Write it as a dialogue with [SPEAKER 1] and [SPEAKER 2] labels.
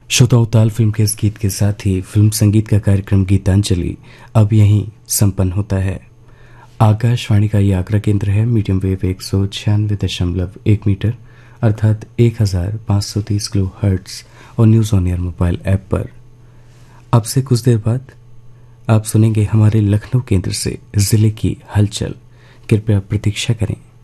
[SPEAKER 1] श्रोताओं, ताल फिल्म के इस गीत के साथ ही फिल्म संगीत का कार्यक्रम गीतांजलि अब यहीं संपन्न होता है। आकाशवाणी का ये आगरा केंद्र है। मीडियम वेव 196.1 मीटर अर्थात 1530 किलो हर्ट्ज और news on air mobile app पर। अब से कुछ देर बाद आप सुनेंगे हमारे लखनऊ केंद्र से जिले की हलचल। कृपया प्रतीक्षा करें।